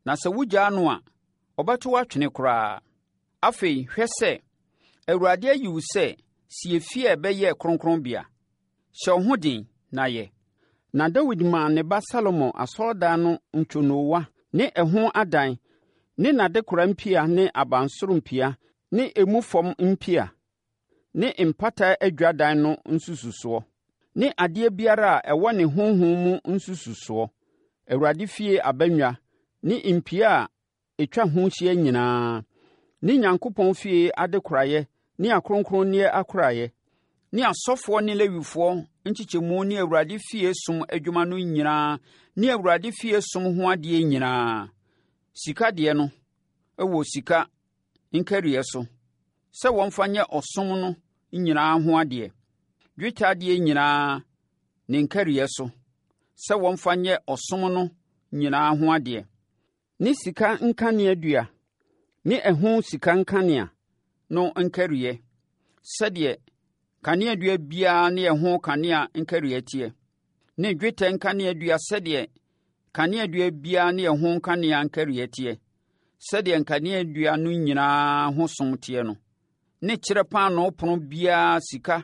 na sɛ wogyaa no a, ɔbɛto atwene koraa. Afei, hwɛ sɛ, Awurade ayi wo sɛ sie fie a ɛbɛyɛ kronkronbea. Hyɛ wo ho den na yɛ. Na Dawid maa ne ba Salomo asɔredan no ntwonoowa ne ɛho adan ne n'adekora mpia ne abansoro mpia ne emu fam mpia ne mpata adwadan no nsususoɔ ne adeɛ biara a ɛwɔ ne honhom mu nsususoɔ, Awurade fie abannwa ne mpia a ɛtwa ho hyia nyinaa, ne Nyankopɔn fie adekoraeɛ ne akronkronneɛ akoraeɛ, ne asɔfoɔ ne Lewifoɔ nkyekyɛmu ne Awurade fie som adwuma no nyinaa ne Awurade fie som ho adeɛ nyinaa. Sika deɛ no, ɛwɔ sika nkariɛ so, sɛ wɔmfa nyɛ ɔsom no nyinaa ho adeɛ. Dwetɛ adeɛ nyinaa ne nkariɛ so, sɛ wɔmfa nyɛ ɔsom no nyinaa ho adeɛ. Ne sika nkaneadua ne ɛho sika nkanea no nkariɛ, sɛdeɛ kaneadua biara ne ɛho kanea nkariɛ teɛ, ne dwetɛ nkaneadua sɛdeɛ kaneadua biara ne ɛho kanea nkariɛ teɛ, sɛdeɛ nkaneadua no nyinaa ho som teɛ no, ne kyerɛ paano pono biara sika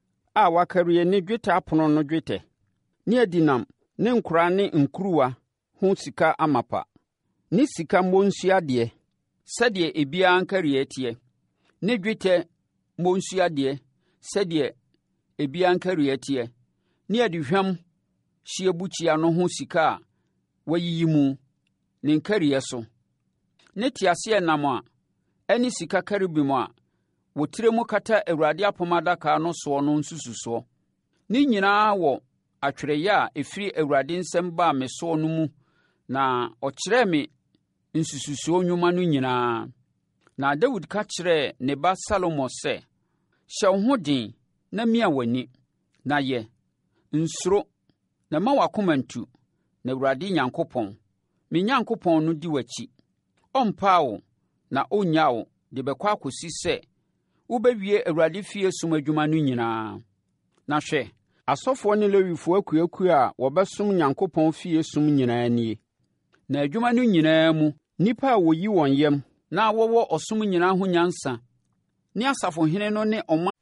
a wakarie ne dwetɛ apono no dwetɛ, ne adinam ne nkora ne nkuruwa ho sika amapa, ne sika mmɔnsuadeɛ sɛdeɛ ebiara nkariɛ teɛ, ne dwetɛ mmɔnsuadeɛ sɛdeɛ ebiara nkariɛ teɛ, ne aduhwam hyiabukyia no ho sika a wayiyi mu ne nkariɛ so, ne teaseɛnam a ɛne sika karibim a wɔtire mu kata Awurade apam adaka no soɔ no nsususoɔ. Ne nyinaa wɔ atwerɛeɛ a ɛfiri Awurade nsɛm baa me soɔ no mu, na ɔkyerɛɛ me nsususoɔ nnwuma no nyinaa. Na Dawid ka kyerɛɛ ne ba Salomo sɛ, hyɛ wo ho den na mia w'ani, na yɛ. Nsuro, na ma w'akoma ntu, na Awurade Nyankopɔn, me Nyankopɔn no di w'akyi. Ɔmpaa wo na ɔnnyaa wo de bɛkɔ akɔsi sɛ wobɛwie Awurade fie som adwuma no nyinaa. Na hwɛ, asɔfoɔ ne Lewifoɔ akuakuo a wɔbɛsom Nyankopɔn fie som nyinaa nie. Na adwuma no nyinaa mu, nnipa a wɔyi wɔn yam na wɔwɔ ɔsom nyinaa ho nyansa ne asafohene no ne ɔman